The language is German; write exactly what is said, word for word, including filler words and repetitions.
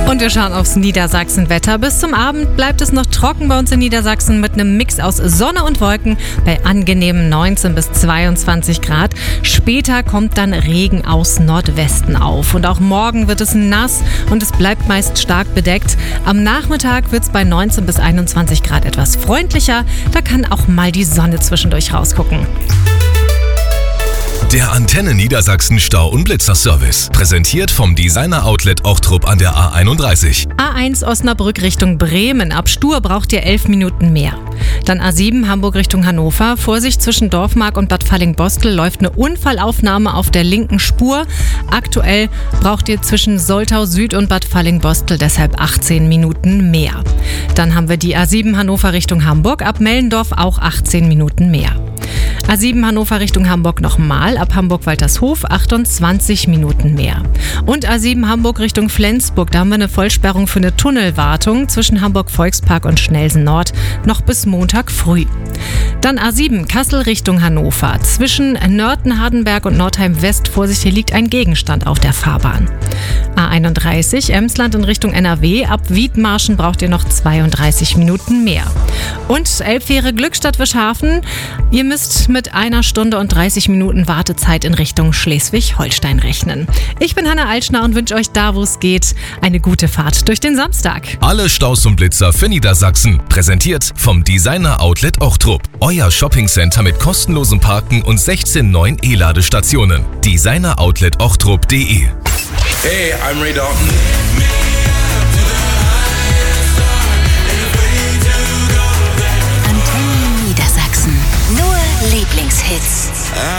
Und wir schauen aufs Niedersachsen-Wetter. Bis zum Abend bleibt es noch trocken bei uns in Niedersachsen mit einem Mix aus Sonne und Wolken bei angenehmen neunzehn bis zweiundzwanzig Grad. Später kommt dann Regen aus Nordwesten auf. Und auch morgen wird es nass und es bleibt meist stark bedeckt. Am Nachmittag wird es bei neunzehn bis einundzwanzig Grad etwas freundlicher. Da kann auch mal die Sonne zwischendurch rausgucken. Der Antenne Niedersachsen Stau- und Blitzer-Service. Präsentiert vom Designer-Outlet Ochtrup an der A einunddreißig. A eins Osnabrück Richtung Bremen. Ab Stur braucht ihr elf Minuten mehr. Dann A sieben Hamburg Richtung Hannover. Vorsicht, zwischen Dorfmark und Bad Falling-Bostel läuft eine Unfallaufnahme auf der linken Spur. Aktuell braucht ihr zwischen Soltau Süd und Bad Falling-Bostel deshalb achtzehn Minuten mehr. Dann haben wir die A sieben Hannover Richtung Hamburg. Ab Mellendorf auch achtzehn Minuten mehr. A sieben Hannover Richtung Hamburg nochmal, ab Hamburg-Waltershof achtundzwanzig Minuten mehr. Und A sieben Hamburg Richtung Flensburg, da haben wir eine Vollsperrung für eine Tunnelwartung zwischen Hamburg-Volkspark und Schnelsen Nord noch bis Montag früh. Dann A sieben Kassel Richtung Hannover, zwischen Nörten, Hardenberg und Nordheim West, Vorsicht, hier liegt ein Gegenstand auf der Fahrbahn. A einunddreißig Emsland in Richtung N R W, ab Wiedmarschen braucht ihr noch zweiunddreißig Minuten mehr. Und Elbfähre Glückstadt-Wischhafen, ihr müsst mit einer Stunde und dreißig Minuten Wartezeit in Richtung Schleswig-Holstein rechnen. Ich bin Hanna Altschner und wünsche euch da, wo es geht, eine gute Fahrt durch den Samstag. Alle Staus und Blitzer für Niedersachsen. Präsentiert vom Designer Outlet Ochtrup. Euer Shoppingcenter mit kostenlosem Parken und sechzehn neuen E-Ladestationen. designer outlet ochtrup punkt de. Hey, I'm Ray Dalton. Antenne Niedersachsen. Nur Lieblingshits.